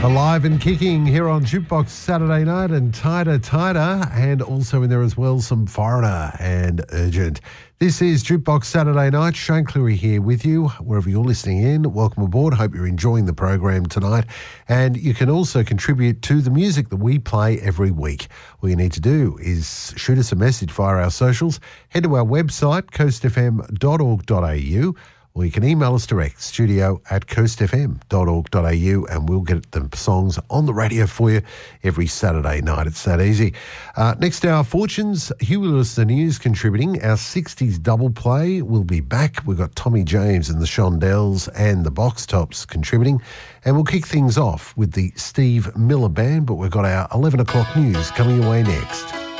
Alive and kicking here on Jukebox Saturday night, and Tighter, and also in there as well some Foreigner and Urgent. This is Jukebox Saturday night. Shane Cleary here with you, wherever you're listening in. Welcome aboard. Hope you're enjoying the program tonight. And you can also contribute to the music that we play every week. All you need to do is shoot us a message via our socials. Head to our website, coastfm.org.au. Or you can email us direct, studio@coastfm.org.au, and we'll get the songs on the radio for you every Saturday night. It's that easy. Next hour, Fortunes, Huey Lewis the News contributing. Our 60s double play will be back. We've got Tommy James and the Shondells and the Box Tops contributing. And we'll kick things off with the Steve Miller Band, but we've got our 11 o'clock news coming your way next.